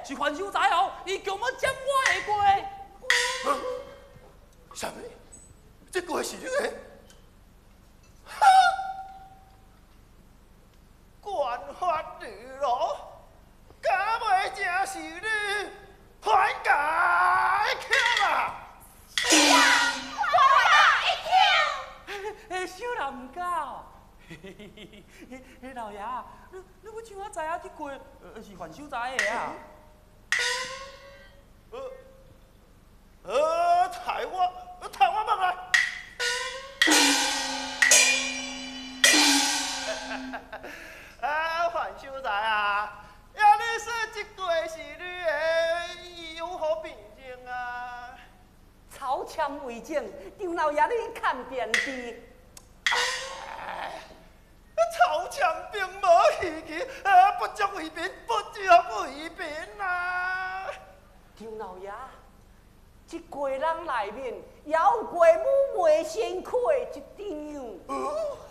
是还手在后，伊叫我占我的过。 什么？这过是你的？哈！官法日落，敢袂正是你还家巧啊？ 是啊，还小人唔敢。嘿，老爷，你要怎啊知影这过是还手在的啊？ 台湾梦啊！范秀才啊，要你说这过是你的，伊有何凭证啊？ 草签为证，张老爷你看便知。 草签并无稀奇，不足为凭，不足为凭啊！ 张老爷，这过人内面也有过母未先开一张。